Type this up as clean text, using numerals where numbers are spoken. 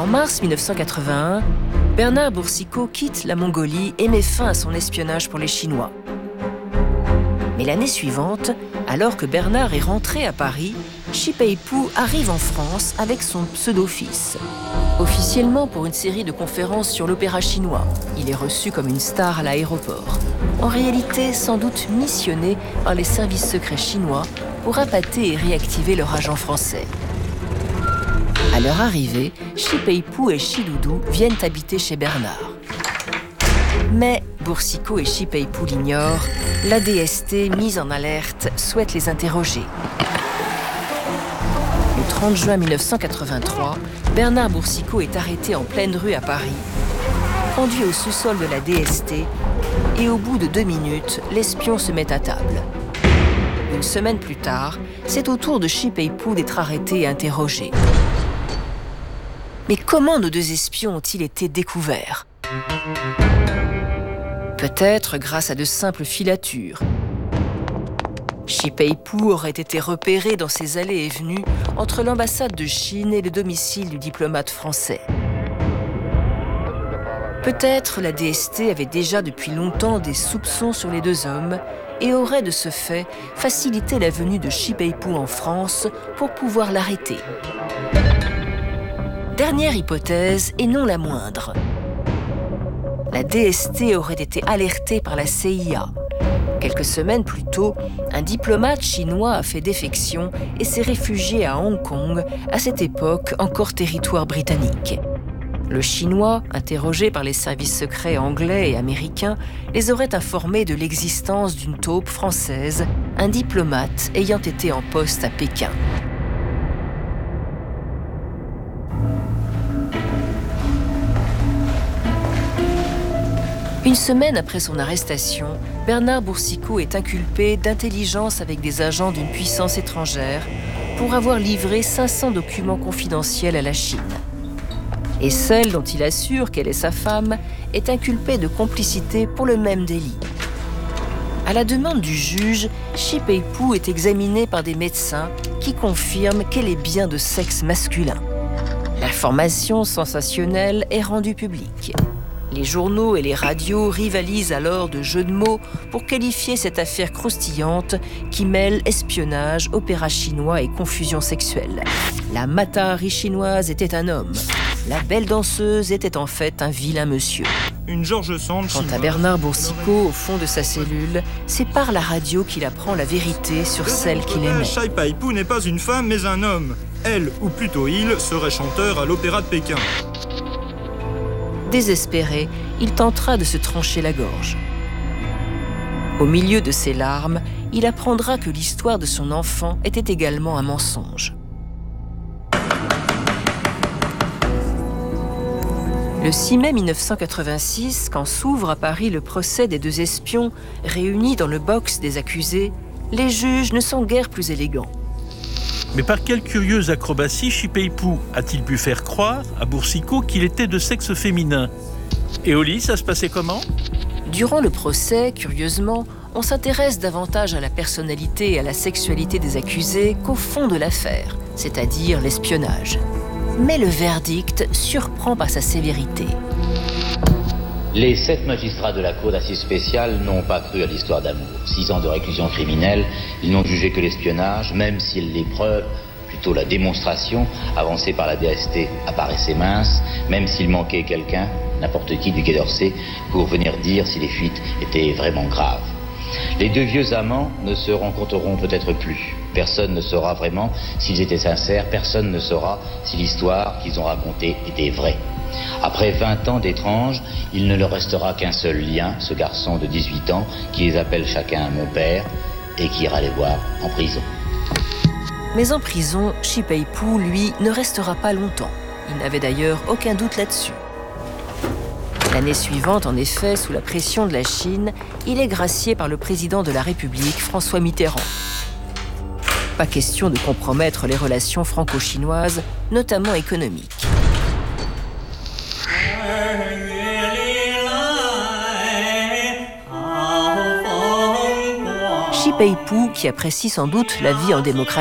En mars 1981, Bernard Boursicot quitte la Mongolie et met fin à son espionnage pour les Chinois. Mais l'année suivante, alors que Bernard est rentré à Paris, Shi Peipu arrive en France avec son pseudo-fils. Officiellement pour une série de conférences sur l'opéra chinois, il est reçu comme une star à l'aéroport. En réalité, sans doute missionné par les services secrets chinois pour appâter et réactiver leur agent français. À leur arrivée, Shi Peipu et Shi Doudou viennent habiter chez Bernard. Mais Boursicot et Shi Peipu l'ignorent, la DST, mise en alerte, souhaite les interroger. Le 30 juin 1983, Bernard Boursicot est arrêté en pleine rue à Paris, conduit au sous-sol de la DST et au bout de 2 minutes, l'espion se met à table. Une semaine plus tard, c'est au tour de Shi Peipu d'être arrêté et interrogé. Mais comment nos 2 espions ont-ils été découverts ? Peut-être grâce à de simples filatures. Shi Peipu aurait été repéré dans ses allées et venues entre l'ambassade de Chine et le domicile du diplomate français. Peut-être la DST avait déjà depuis longtemps des soupçons sur les 2 hommes et aurait de ce fait facilité la venue de Shi Peipu en France pour pouvoir l'arrêter. Dernière hypothèse, et non la moindre. La DST aurait été alertée par la CIA. Quelques semaines plus tôt, un diplomate chinois a fait défection et s'est réfugié à Hong Kong, à cette époque encore territoire britannique. Le Chinois, interrogé par les services secrets anglais et américains, les aurait informés de l'existence d'une taupe française, un diplomate ayant été en poste à Pékin. Une semaine après son arrestation, Bernard Boursicot est inculpé d'intelligence avec des agents d'une puissance étrangère pour avoir livré 500 documents confidentiels à la Chine. Et celle dont il assure qu'elle est sa femme est inculpée de complicité pour le même délit. À la demande du juge, Shi Peipu est examinée par des médecins qui confirment qu'elle est bien de sexe masculin. L'information sensationnelle est rendue publique. Les journaux et les radios rivalisent alors de jeux de mots pour qualifier cette affaire croustillante qui mêle espionnage, opéra chinois et confusion sexuelle. La Mata-Hari chinoise était un homme. La belle danseuse était en fait un vilain monsieur. Une George Sand Quant chinoise. à Bernard Boursicot, au fond de sa cellule, c'est par la radio qu'il apprend la vérité sur celle qu'il aimait. Shi Peipu n'est pas une femme mais un homme. Elle, ou plutôt il, serait chanteur à l'opéra de Pékin. Désespéré, il tentera de se trancher la gorge. Au milieu de ses larmes, il apprendra que l'histoire de son enfant était également un mensonge. Le 6 mai 1986, quand s'ouvre à Paris le procès des 2 espions réunis dans le box des accusés, les juges ne sont guère plus élégants. Mais par quelle curieuse acrobatie Shi Peipu a-t-il pu faire croire à Boursicot qu'il était de sexe féminin ? Et au lit, ça se passait comment ? Durant le procès, curieusement, on s'intéresse davantage à la personnalité et à la sexualité des accusés qu'au fond de l'affaire, c'est-à-dire l'espionnage. Mais le verdict surprend par sa sévérité. Les 7 magistrats de la Cour d'assises spéciale n'ont pas cru à l'histoire d'amour. 6 ans de réclusion criminelle, ils n'ont jugé que l'espionnage, même si les preuves, plutôt la démonstration, avancée par la DST apparaissait mince, même s'il manquait quelqu'un, n'importe qui du Quai d'Orsay, pour venir dire si les fuites étaient vraiment graves. Les 2 vieux amants ne se rencontreront peut-être plus. Personne ne saura vraiment s'ils étaient sincères, personne ne saura si l'histoire qu'ils ont racontée était vraie. Après 20 ans d'étranges, il ne leur restera qu'un seul lien, ce garçon de 18 ans qui les appelle chacun mon père et qui ira les voir en prison. Mais en prison, Shi Peipu, lui, ne restera pas longtemps. Il n'avait d'ailleurs aucun doute là-dessus. L'année suivante, en effet, sous la pression de la Chine, il est gracié par le président de la République, François Mitterrand. Pas question de compromettre les relations franco-chinoises, notamment économiques. Shi Peipu, qui apprécie sans doute la vie en démocratie,